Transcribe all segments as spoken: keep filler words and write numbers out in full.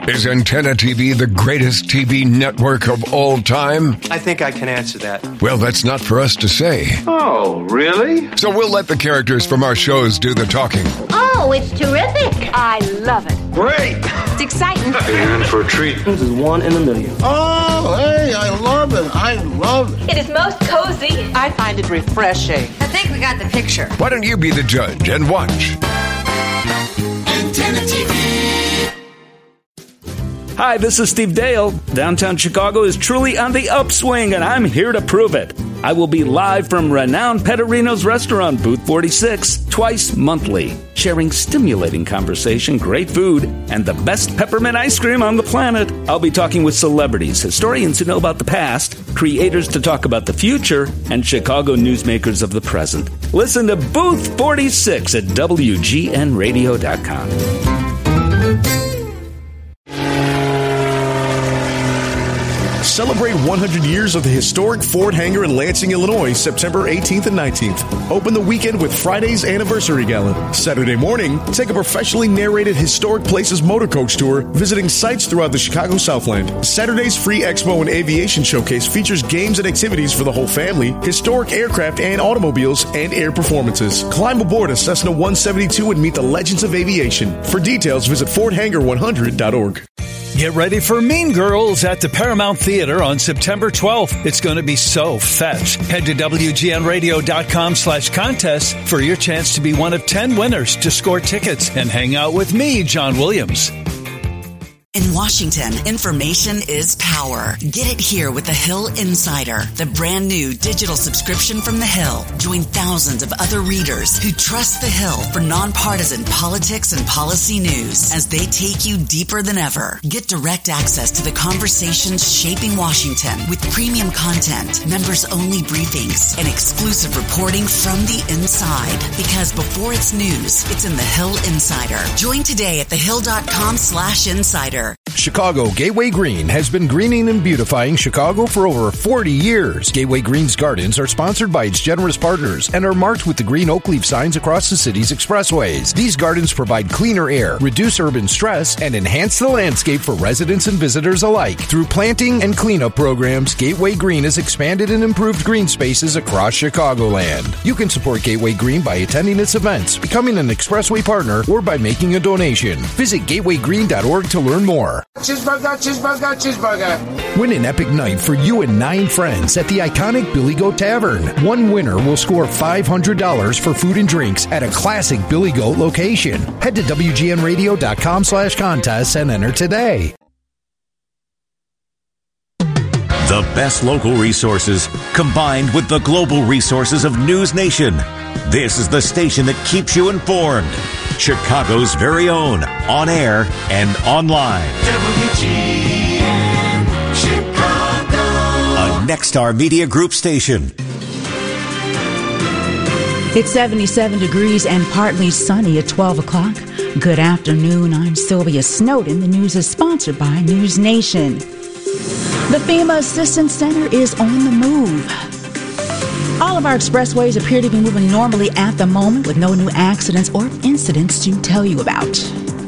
Is Antenna T V the greatest T V network of all time? I think I can answer that. Well, that's not for us to say. Oh, really? So we'll let the characters from our shows do the talking. Oh, it's terrific. I love it. Great. It's exciting. You're in for a treat. This is one in a million. Oh, hey, I love it. I love it. It is most cozy. I find it refreshing. I think we got the picture. Why don't you be the judge and watch? Antenna T V. Hi, this is Steve Dale. Downtown Chicago is truly on the upswing, and I'm here to prove it. I will be live from renowned Petterino's restaurant, Booth forty-six, twice monthly, sharing stimulating conversation, great food, and the best peppermint ice cream on the planet. I'll be talking with celebrities, historians who know about the past, creators to talk about the future, and Chicago newsmakers of the present. Listen to Booth forty-six at W G N radio dot com. Celebrate one hundred years of the historic Ford hangar in Lansing, Illinois, September eighteenth and nineteenth. Open the weekend with Friday's Anniversary Gala. Saturday morning, take a professionally narrated Historic Places motor coach tour, visiting sites throughout the Chicago Southland. Saturday's free Expo and Aviation Showcase features games and activities for the whole family, historic aircraft and automobiles, and air performances. Climb aboard a Cessna one seventy-two and meet the legends of aviation. For details, visit ford hangar one hundred dot org. Get ready for Mean Girls at the Paramount Theater on September twelfth. It's going to be so fetch. Head to W G N radio dot com slash contest for your chance to be one of ten winners to score tickets and hang out with me, John Williams. In Washington, information is power. Get it here with The Hill Insider, the brand new digital subscription from The Hill. Join thousands of other readers who trust The Hill for nonpartisan politics and policy news as they take you deeper than ever. Get direct access to the conversations shaping Washington with premium content, members-only briefings, and exclusive reporting from the inside. Because before it's news, it's in The Hill Insider. Join today at thehill.com slash insider. Chicago Gateway Green has been greening and beautifying Chicago for over forty years. Gateway Green's gardens are sponsored by its generous partners and are marked with the green oak leaf signs across the city's expressways. These gardens provide cleaner air, reduce urban stress, and enhance the landscape for residents and visitors alike. Through planting and cleanup programs, Gateway Green has expanded and improved green spaces across Chicagoland. You can support Gateway Green by attending its events, becoming an expressway partner, or by making a donation. Visit gateway green dot org to learn more. Cheeseburger, cheeseburger, cheeseburger. Win an epic night for you and nine friends at the iconic Billy Goat Tavern. One winner will score five hundred dollars for food and drinks at a classic Billy Goat location. Head to W G N radio dot com slash contests and enter today. The best local resources combined with the global resources of News Nation. This is the station that keeps you informed. Chicago's very own, on air and online. W G N Chicago. A Nexstar Media Group station. It's seventy-seven degrees and partly sunny at twelve o'clock. Good afternoon. I'm Sylvia Snowden. The news is sponsored by News Nation. The FEMA Assistance Center is on the move. All of our expressways appear to be moving normally at the moment with no new accidents or incidents to tell you about.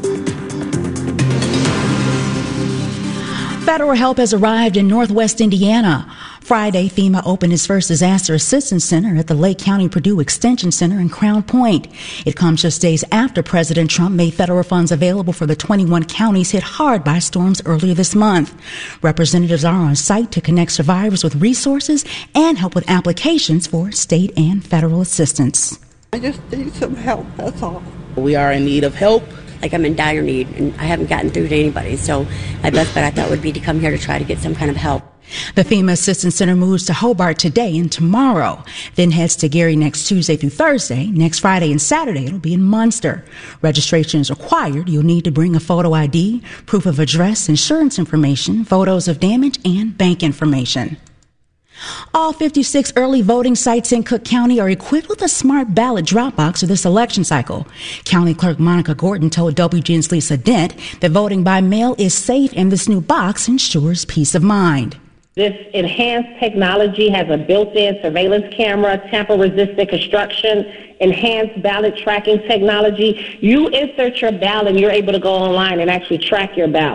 Federal help has arrived in Northwest Indiana. Friday, FEMA opened its first disaster assistance center at the Lake County Purdue Extension Center in Crown Point. It comes just days after President Trump made federal funds available for the twenty-one counties hit hard by storms earlier this month. Representatives are on site to connect survivors with resources and help with applications for state and federal assistance. I just need some help, that's all. We are in need of help. Like I'm in dire need, and I haven't gotten through to anybody. So my best bet I thought would be to come here to try to get some kind of help. The FEMA Assistance Center moves to Hobart today and tomorrow, then heads to Gary next Tuesday through Thursday. Next Friday and Saturday, it'll be in Munster. Registration is required. You'll need to bring a photo I D, proof of address, insurance information, photos of damage, and bank information. All fifty-six early voting sites in Cook County are equipped with a smart ballot drop box for this election cycle. County Clerk Monica Gordon told W G N's Lisa Dent that voting by mail is safe and this new box ensures peace of mind. This enhanced technology has a built-in surveillance camera, tamper-resistant construction, enhanced ballot tracking technology. You insert your ballot and you're able to go online and actually track your ballot.